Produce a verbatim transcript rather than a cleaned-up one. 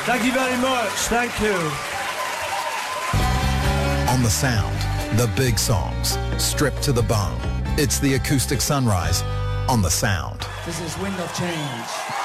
Thank you very much. Thank you. On the Sound, the big songs, stripped to the bone. It's the Acoustic Sunrise on the Sound. This is Wind of Change.